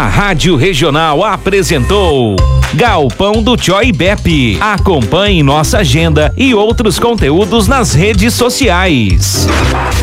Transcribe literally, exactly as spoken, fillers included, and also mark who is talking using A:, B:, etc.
A: A Rádio Regional apresentou Galpão do Joy Bep. Acompanhe nossa agenda e outros conteúdos nas redes sociais.